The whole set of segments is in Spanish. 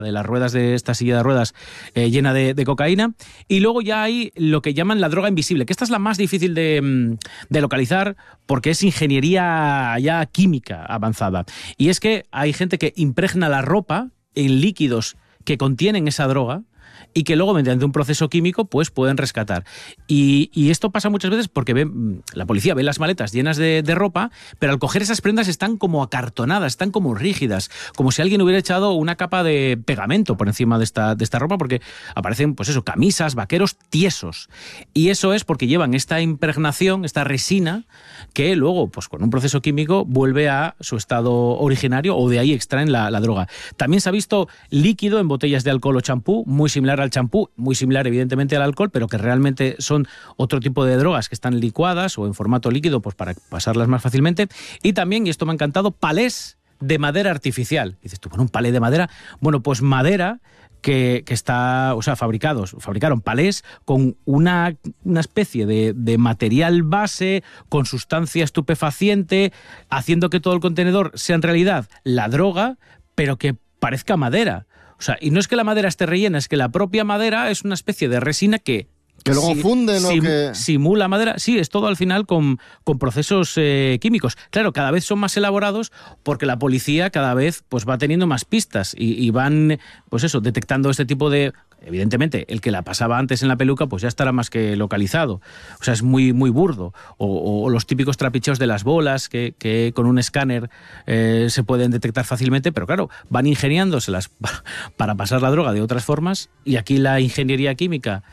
de las ruedas de esta silla de ruedas llena de cocaína. Y luego ya hay lo que llaman la droga invisible, que esta es la más difícil de localizar porque es ingeniería ya química avanzada. Y es que hay gente que impregna la ropa en líquidos que contienen esa droga y que luego mediante un proceso químico pues pueden rescatar. Y esto pasa muchas veces porque la policía ve las maletas llenas de ropa, pero al coger esas prendas están como acartonadas, están como rígidas, como si alguien hubiera echado una capa de pegamento por encima de esta ropa, porque aparecen pues eso, camisas, vaqueros tiesos. Y eso es porque llevan esta impregnación, esta resina, que luego pues con un proceso químico vuelve a su estado originario o de ahí extraen la droga. También se ha visto líquido en botellas de alcohol o champú, muy similar al champú, muy similar evidentemente al alcohol, pero que realmente son otro tipo de drogas que están licuadas o en formato líquido pues para pasarlas más fácilmente. Y también, y esto me ha encantado, palés de madera artificial. Dices tú, bueno, un palé de madera. Bueno, pues madera que está, o sea, fabricaron palés con una especie de material base, con sustancia estupefaciente, haciendo que todo el contenedor sea en realidad la droga, pero que parezca madera. O sea, y no es que la madera esté rellena, es que la propia madera es una especie de resina que luego funde, ¿no? Que simula madera. Sí, es todo al final con procesos químicos. Claro, cada vez son más elaborados porque la policía cada vez pues va teniendo más pistas y van, pues eso, detectando este tipo de... Evidentemente, el que la pasaba antes en la peluca pues ya estará más que localizado. O sea, es muy, muy burdo. O los típicos trapicheos de las bolas que con un escáner se pueden detectar fácilmente, pero claro, van ingeniándoselas para pasar la droga de otras formas, y aquí la ingeniería química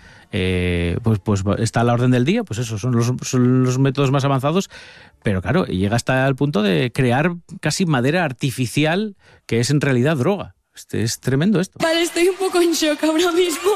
pues está a la orden del día. Pues eso, son los métodos más avanzados, pero claro, llega hasta el punto de crear casi madera artificial que es en realidad droga. Es tremendo esto. Vale, estoy un poco en shock ahora mismo.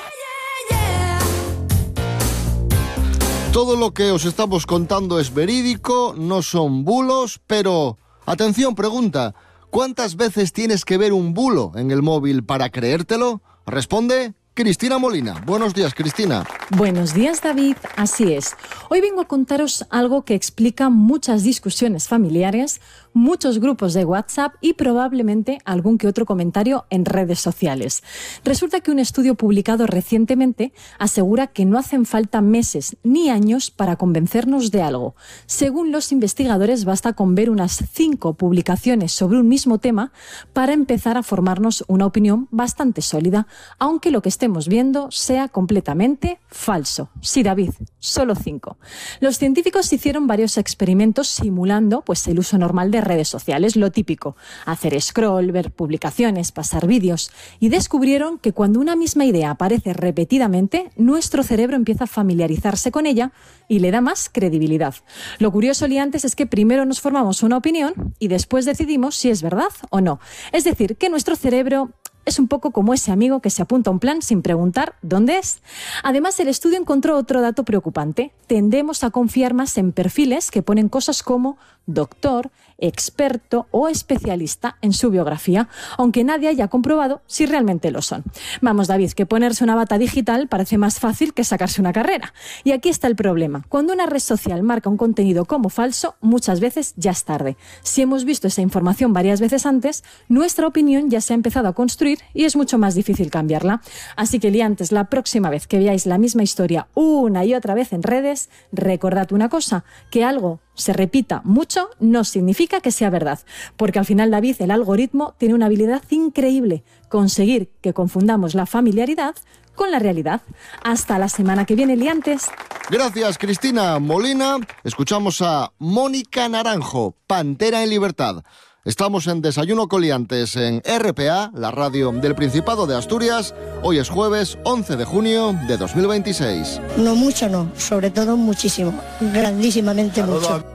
todo lo que os estamos contando es verídico, no son bulos, pero... Atención, pregunta, ¿cuántas veces tienes que ver un bulo en el móvil para creértelo? Responde Cristina Molina. Buenos días, Cristina. Buenos días, David. Así es. Hoy vengo a contaros algo que explica muchas discusiones familiares, muchos grupos de WhatsApp y probablemente algún que otro comentario en redes sociales. Resulta que un estudio publicado recientemente asegura que no hacen falta meses ni años para convencernos de algo. Según los investigadores, basta con ver unas 5 publicaciones sobre un mismo tema para empezar a formarnos una opinión bastante sólida, aunque lo que estemos viendo sea completamente falso. Sí, David, solo 5. Los científicos hicieron varios experimentos simulando pues, el uso normal de redes sociales, lo típico, hacer scroll, ver publicaciones, pasar vídeos, y descubrieron que cuando una misma idea aparece repetidamente, nuestro cerebro empieza a familiarizarse con ella y le da más credibilidad. Lo curioso, liantes, es que primero nos formamos una opinión y después decidimos si es verdad o no. Es decir, que nuestro cerebro es un poco como ese amigo que se apunta a un plan sin preguntar dónde es. Además, el estudio encontró otro dato preocupante. Tendemos a confiar más en perfiles que ponen cosas como doctor, experto o especialista en su biografía, aunque nadie haya comprobado si realmente lo son. Vamos, David, que ponerse una bata digital parece más fácil que sacarse una carrera. Y aquí está el problema. Cuando una red social marca un contenido como falso, muchas veces ya es tarde. Si hemos visto esa información varias veces antes, nuestra opinión ya se ha empezado a construir y es mucho más difícil cambiarla. Así que, liantes, la próxima vez que veáis la misma historia una y otra vez en redes, recordad una cosa, que algo se repita mucho no significa que sea verdad, porque al final, David, el algoritmo tiene una habilidad increíble: conseguir que confundamos la familiaridad con la realidad. Hasta la semana que viene, liantes. Gracias, Cristina Molina. Escuchamos a Mónica Naranjo, Pantera en Libertad. Estamos en Desayuno con Liantes en RPA, la radio del Principado de Asturias. Hoy es jueves 11 de junio de 2026. No mucho, no. Sobre todo muchísimo. Grandísimamente mucho.